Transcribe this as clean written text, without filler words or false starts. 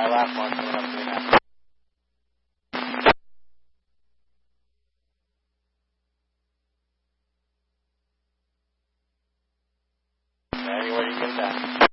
my last one coming up soon after. Anywhere you get that.